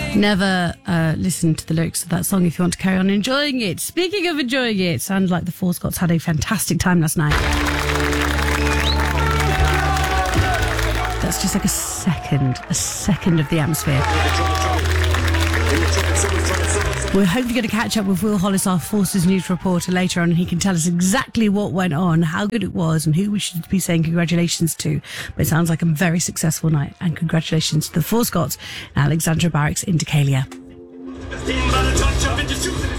Never listen to the lyrics of that song if you want to carry on enjoying it. Speaking of enjoying it, sounded like the Four Scots had a fantastic time last night. That's just like a second of the atmosphere. We're hopefully going to catch up with Will Hollis, our Forces News reporter, later on, and he can tell us exactly what went on, how good it was, and who we should be saying congratulations to. But it sounds like a very successful night, and congratulations to the Four Scots and Alexandra Barracks in Decalia.